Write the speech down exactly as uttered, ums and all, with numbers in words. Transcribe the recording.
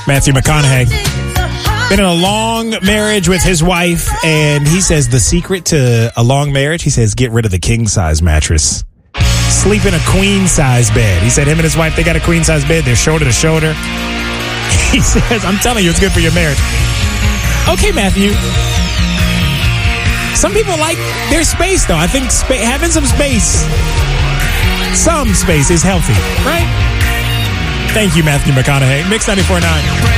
Matthew McConaughey. Been in a long marriage with his wife, and he says the secret to a long marriage, he says, get rid of the king-size mattress. Sleep in a queen-size bed. He said him and his wife, they got a queen-size bed. They're shoulder to shoulder. He says, I'm telling you, it's good for your marriage. Okay, Matthew. Some people like their space, though. I think spa- having some space, some space is healthy, right? Thank you, Matthew McConaughey. Mix ninety-four point nine.